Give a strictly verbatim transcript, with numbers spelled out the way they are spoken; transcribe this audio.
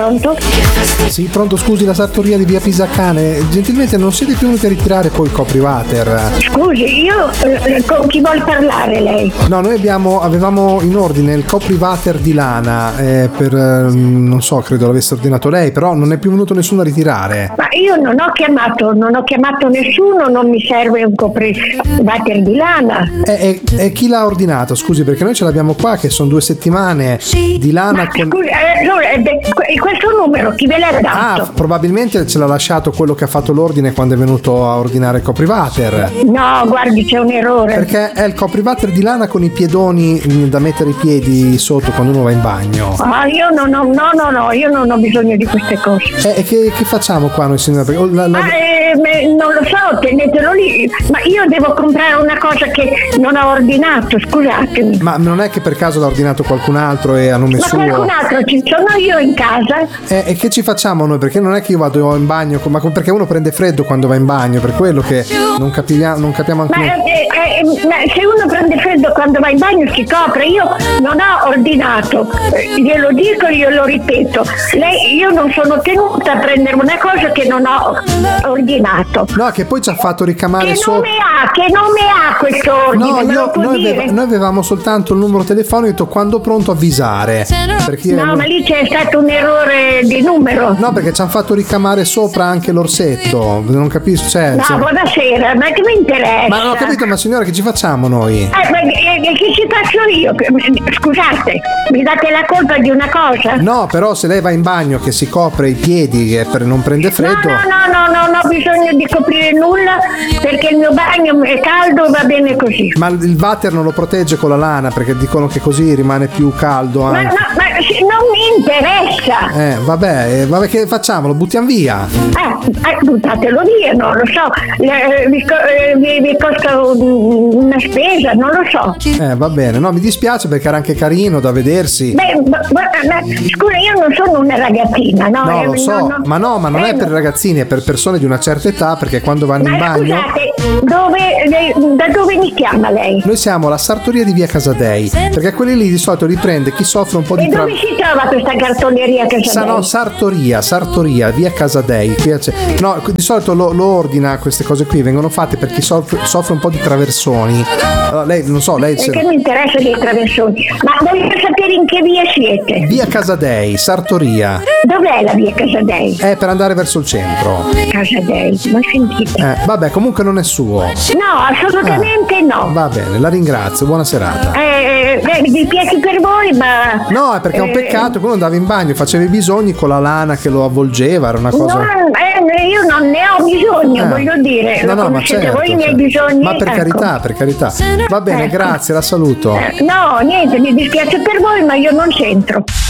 Pronto? Sì, pronto, scusi, la sartoria di via Pisacane. Gentilmente non siete più venuti a ritirare poi il copriwater? Scusi, io eh, con chi vuol parlare lei? No, noi abbiamo, avevamo in ordine il copriwater di lana eh, per, eh, non so, credo l'avesse ordinato lei, però non è più venuto nessuno a ritirare. Ma io non ho chiamato, non ho chiamato nessuno, non mi serve un copriwater di lana. E, e, e chi l'ha ordinato? Scusi, perché noi ce l'abbiamo qua che sono due settimane di lana. Ma con... scusi, eh, allora, eh, questo numero chi ve l'ha dato? Ah, probabilmente ce l'ha lasciato quello che ha fatto l'ordine quando è venuto a ordinare il copriwater. No, guardi, c'è un errore. Perché è il copriwater di lana con i piedoni mh, da mettere i piedi sotto quando uno va in bagno. Ah, io non ho, no, no, no, io non ho bisogno di queste cose. E eh, che, che facciamo qua noi, signora? Perché, la, la... Ma eh, me, non lo so, tenetelo lì. Ma io devo comprare una cosa che non ho ordinato, scusatemi. Ma non è che per caso l'ha ordinato qualcun altro e a nome Ma suo? qualcun altro ci sono io in casa. E eh, che ci facciamo noi? Perché non è che io vado in bagno, ma perché uno prende freddo quando va in bagno, per quello che non capiamo, non capiamo anche. Ma, eh, eh, ma se uno prende freddo quando va in bagno si copre. Io non ho ordinato, eh, glielo dico, glielo ripeto. Lei, io non sono tenuta a prendere una cosa che non ho ordinato. No, che poi ci ha fatto ricamare Che so... nome ha? Che nome ha questo ordine? No, Me lo io, può noi, dire? aveva, noi avevamo soltanto il numero telefonico quando pronto avvisare. Perché io No, non- ma lì c'è stato un errore di numero. No, perché ci hanno fatto ricamare sopra anche l'orsetto. Non capisco, cioè, No, se- buonasera, ma che mi interessa? Ma non ho capito, ma signora, che ci facciamo noi? Eh, ma eh, che ci faccio io? Scusate, mi date la colpa di una cosa? No, però se lei va in bagno che si copre i piedi e per non prende freddo. No, no, no, no, non ho bisogno di coprire nulla perché il mio bagno è caldo, va bene così. Ma il water non lo protegge con la lana perché dicono che così rimane più caldo Ma, anche. no, ma non mi interessa. Eh, vabbè, eh, vabbè, che facciamo? Lo buttiamo via? Eh, eh, buttatelo via, non lo so. Le- vi, co- eh, vi- vi costa un- una spesa, non lo so. Eh, va bene. No, mi dispiace perché era anche carino da vedersi. Beh, ma- ma- ma- scusa, io non sono una ragazzina, no? No, Eh, lo so, no, no. ma no, ma non Eh, è per ragazzini, è per persone di una certa età perché quando vanno in Ma bagno. scusate, dove, eh, da dove mi chiama lei? Noi siamo alla sartoria di via Casadei, perché quelli lì di solito riprende chi soffre un po' di E tra... dove si trova questa cartoleria che Sa, c'è? no, sartoria, sartoria, via Casadei. Qui c'è- No, di solito lo, lo ordina queste cose qui, vengono fatte per chi soffre, soffre un po' di traversoni. Allora, lei, non so, lei... se- Perché mi interessa dei traversoni? Ma voglio sapere in che via siete? Via Casadei, sartoria. Dov'è la via Casadei? È per andare verso il centro. Casadei, ma sentite. Eh, vabbè, comunque non è suo. No, assolutamente no. Va bene, la ringrazio, buona serata. Eh, eh, mi piace per voi, ma... No, è perché è un eh, peccato che uno andava in bagno, faceva i bisogni con la lana che lo avvolgeva, era una cosa... No, eh, io non ne ho bisogno, Eh. voglio dire. No, no, ma Conoscete certo, voi i miei certo. bisogni? Ma per Ecco. carità, per carità. Va bene, Ecco. grazie, la saluto. Eh, No, niente, mi dispiace per voi, ma io non c'entro.